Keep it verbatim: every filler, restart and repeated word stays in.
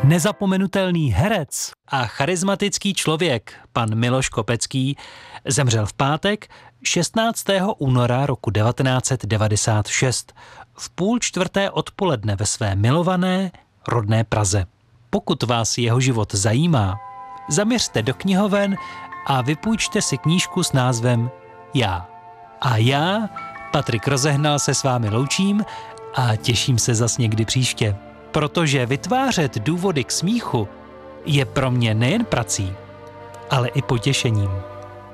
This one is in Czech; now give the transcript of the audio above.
Nezapomenutelný herec a charismatický člověk, pan Miloš Kopecký, zemřel v pátek šestnáctého února roku devatenáct set devadesát šest v půl čtvrté odpoledne ve své milované rodné Praze. Pokud vás jeho život zajímá, zaměřte do knihoven a vypůjčte si knížku s názvem Já. A já, Patrik Rozehnal, se s vámi loučím a těším se zas někdy příště. Protože vytvářet důvody k smíchu je pro mě nejen prací, ale i potěšením.